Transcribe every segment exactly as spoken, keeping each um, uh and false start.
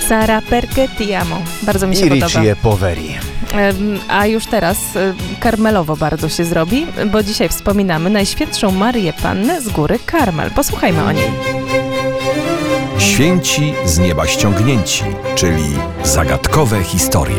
Sara perché ti amo. Bardzo mi się I podoba. Richie Poveri. Em, A już teraz e, karmelowo bardzo się zrobi, bo dzisiaj wspominamy Najświętszą Marię Pannę z góry Karmel. Posłuchajmy o niej. Święci z nieba ściągnięci, czyli zagadkowe historie.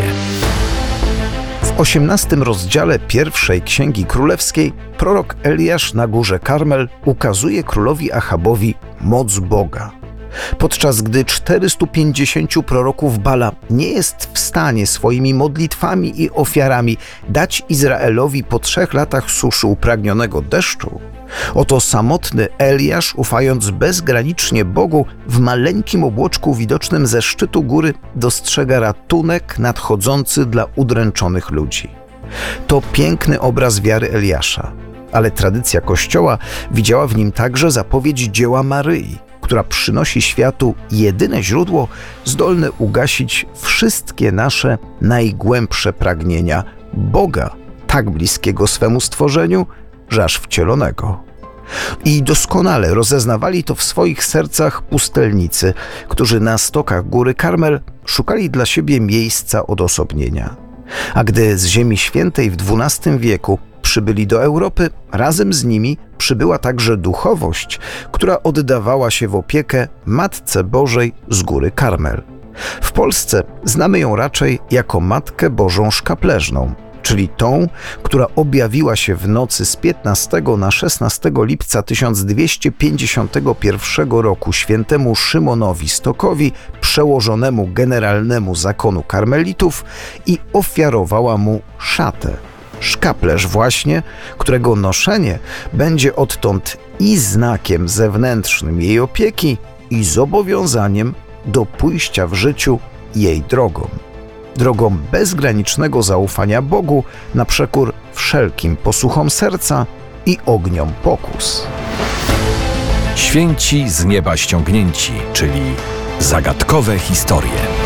W osiemnastym rozdziale pierwszej Księgi Królewskiej prorok Eliasz na górze Karmel ukazuje królowi Achabowi moc Boga. Podczas gdy czterystu pięćdziesięciu proroków Bala nie jest w stanie swoimi modlitwami i ofiarami dać Izraelowi po trzech latach suszy upragnionego deszczu, oto samotny Eliasz, ufając bezgranicznie Bogu, w maleńkim obłoczku widocznym ze szczytu góry dostrzega ratunek nadchodzący dla udręczonych ludzi. To piękny obraz wiary Eliasza, ale tradycja Kościoła widziała w nim także zapowiedź dzieła Maryi, która przynosi światu jedyne źródło zdolne ugasić wszystkie nasze najgłębsze pragnienia Boga, tak bliskiego swemu stworzeniu, że aż wcielonego. I doskonale rozeznawali to w swoich sercach pustelnicy, którzy na stokach góry Karmel szukali dla siebie miejsca odosobnienia. A gdy z Ziemi Świętej w dwunastym wieku przybyli do Europy, razem z nimi przybyła także duchowość, która oddawała się w opiekę Matce Bożej z góry Karmel. W Polsce znamy ją raczej jako Matkę Bożą Szkapleżną, czyli tą, która objawiła się w nocy z piętnastego na szesnastego lipca tysiąc dwieście pięćdziesiątego pierwszego roku świętemu Szymonowi Stokowi, przełożonemu generalnemu zakonu karmelitów, i ofiarowała mu szatę. Szkaplerz właśnie, którego noszenie będzie odtąd i znakiem zewnętrznym jej opieki, i zobowiązaniem do pójścia w życiu jej drogą. Drogą bezgranicznego zaufania Bogu na przekór wszelkim posłuchom serca i ogniom pokus. Święci z nieba ściągnięci, czyli zagadkowe historie.